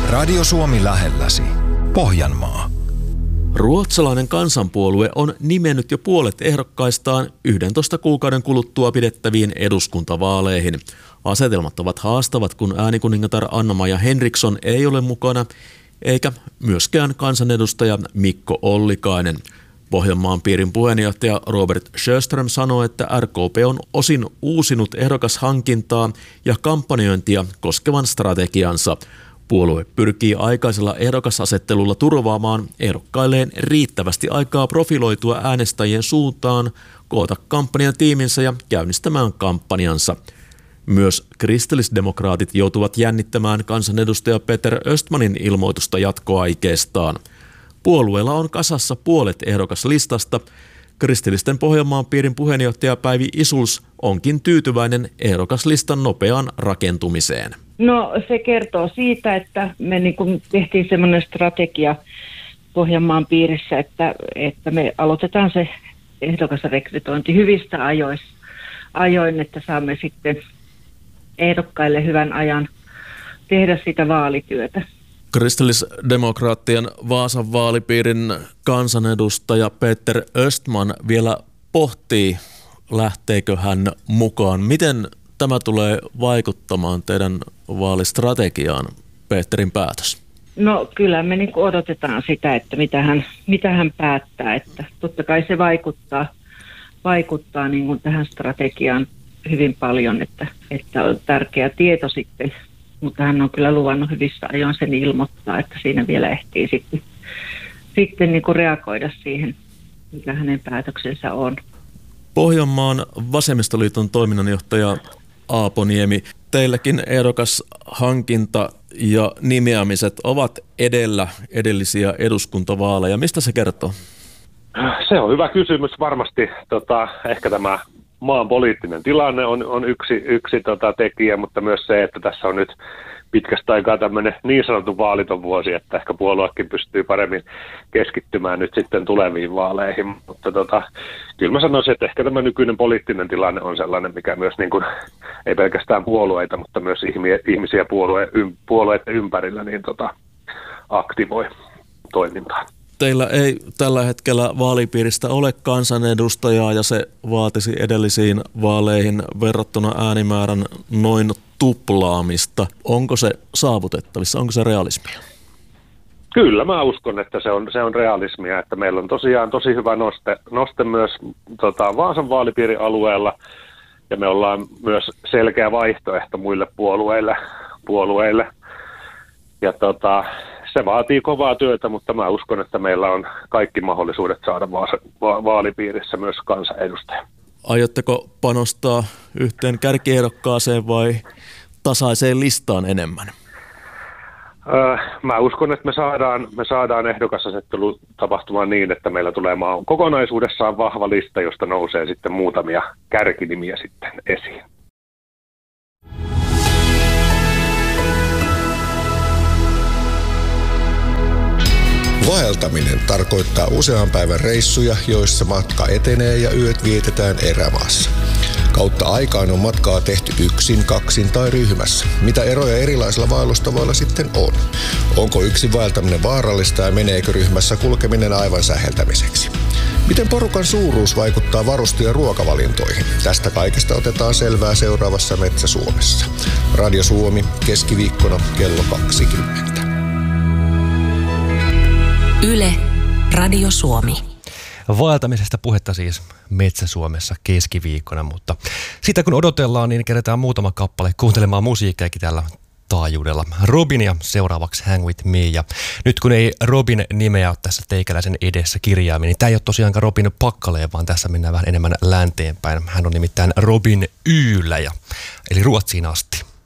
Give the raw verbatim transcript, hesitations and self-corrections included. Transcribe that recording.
Radio Suomi lähelläsi. Pohjanmaa. Ruotsalainen kansanpuolue on nimennyt jo puolet ehdokkaistaan yhdentoista kuukauden kuluttua pidettäviin eduskuntavaaleihin. Asetelmat ovat haastavat, kun äänikuningatar Anna-Maja Henriksson ei ole mukana, eikä myöskään kansanedustaja Mikko Ollikainen. Pohjanmaan piirin puheenjohtaja Robert Sjöström sanoi, että R K P on osin uusinut ehdokashankintaa ja kampanjointia koskevan strategiansa. Puolue pyrkii aikaisella ehdokasasettelulla turvaamaan ehdokkailleen riittävästi aikaa profiloitua äänestäjien suuntaan, koota kampanjan tiiminsä ja käynnistämään kampanjansa. Myös kristillisdemokraatit joutuvat jännittämään kansanedustaja Peter Östmanin ilmoitusta jatkoaikeestaan. Puolueella on kasassa puolet ehdokaslistasta. Kristillisten Pohjanmaan piirin puheenjohtaja Päivi Isuls onkin tyytyväinen ehdokaslistan nopeaan rakentumiseen. No se kertoo siitä, että me niin kuin tehtiin semmoinen strategia Pohjanmaan piirissä, että, että me aloitetaan se ehdokasrekrytointi hyvistä ajoissa, ajoin, että saamme sitten ehdokkaille hyvän ajan tehdä sitä vaalityötä. Kristillisdemokraattien Vaasan vaalipiirin kansanedustaja Peter Östman vielä pohtii, lähteekö hän mukaan. Miten tämä tulee vaikuttamaan teidän vaalistrategiaan, Peterin päätös? No kyllä me niin kuin odotetaan sitä, että mitä hän, mitä hän päättää. Että totta kai se vaikuttaa, vaikuttaa niin kuin tähän strategiaan hyvin paljon, että, että on tärkeä tieto sitten. Mutta hän on kyllä luvannut hyvissä ajoin sen ilmoittaa, että siinä vielä ehtii sitten, sitten niin kuin reagoida siihen, mikä hänen päätöksensä on. Pohjanmaan vasemmistoliiton toiminnanjohtaja Aapo Niemi, teilläkin ehdokashankinta ja nimeämiset ovat edellä edellisiä eduskuntavaaleja. Mistä se kertoo? Se on hyvä kysymys. Varmasti tota, ehkä tämä maan poliittinen tilanne on, on yksi, yksi tota, tekijä, mutta myös se, että tässä on nyt pitkästä aikaa tämmöinen niin sanottu vaaliton vuosi, että ehkä puoluekin pystyy paremmin keskittymään nyt sitten tuleviin vaaleihin. Mutta tota, kyllä mä sanoisin, että ehkä tämä nykyinen poliittinen tilanne on sellainen, mikä myös niin kuin, ei pelkästään puolueita, mutta myös ihmisiä puolue, puolueiden ympärillä niin tota, aktivoi toimintaa. Teillä ei tällä hetkellä vaalipiiristä ole kansanedustajaa ja se vaatisi edellisiin vaaleihin verrattuna äänimäärän noin tuplaamista. Onko se saavutettavissa? Onko se realismia? Kyllä, mä uskon, että se on, se on realismia, että meillä on tosiaan tosi hyvä noste, noste myös tota, Vaasan vaalipiirin alueella ja me ollaan myös selkeä vaihtoehto muille puolueille. puolueille. Ja tota, se vaatii kovaa työtä, mutta mä uskon, että meillä on kaikki mahdollisuudet saada va- va- vaalipiirissä myös kansanedustaja. Aiotteko panostaa yhteen kärkiehdokkaaseen vai tasaiseen listaan enemmän? Öö, mä uskon, että me saadaan, me saadaan ehdokasasettelu tapahtumaan niin, että meillä tulee maan kokonaisuudessaan vahva lista, josta nousee sitten muutamia kärkinimiä sitten esiin. Vaeltaminen tarkoittaa usean päivän reissuja, joissa matka etenee ja yöt vietetään erämaassa. Kautta aikaan on matkaa tehty yksin, kaksin tai ryhmässä. Mitä eroja erilaisilla vaellustavoilla sitten on? Onko yksin vaeltaminen vaarallista ja meneekö ryhmässä kulkeminen aivan säheltämiseksi? Miten porukan suuruus vaikuttaa varuste- ja ruokavalintoihin? Tästä kaikesta otetaan selvää seuraavassa Metsä Suomessa. Radio Suomi keskiviikkona kello kaksikymmentä. Yle, Radio Suomi. Vaeltamisesta puhetta siis Metsä-Suomessa keskiviikkona, mutta sitä kun odotellaan, niin kerätään muutama kappale kuuntelemaan musiikkiakin tällä taajuudella. Robinia seuraavaksi Hang With Me, ja nyt kun ei Robin nimeä ole tässä teikäläisen edessä kirjaaminen, niin tämä ei ole tosiaankaan Robin Pakkaleen, vaan tässä mennään vähän enemmän länteenpäin. Hän on nimittäin Robin Yylä, eli Ruotsiin asti.